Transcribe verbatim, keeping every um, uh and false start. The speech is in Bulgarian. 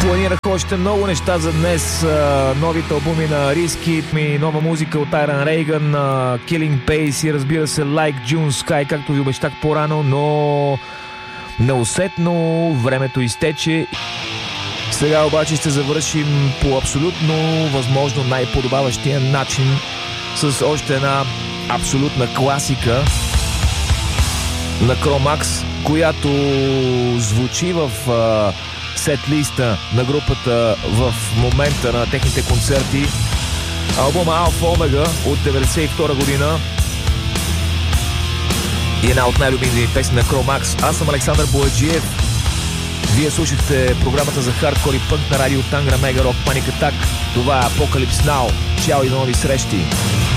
Планирах още много неща за днес. А, новите албуми на Rizkid, ми нова музика от Iron Reagan, а, Killing Pace и разбира се Like June Sky, както ви обещах по-рано, но неусетно времето изтече. Сега обаче ще завършим по абсолютно възможно най-подобаващия начин с още една абсолютна класика на Cro-Max, която звучи в а, сет-листа на групата в момента на техните концерти. Албума Alpha Omega от деветдесет и втора година и една от най-любимите ми песни на Cro-Max. Аз съм Александър Бояджиев. Вие слушахте програмата за хардкор и пънк на радио Тангра Мега Рок Паник Атак. Това е Apocalypse Now. Чао и до нови срещи!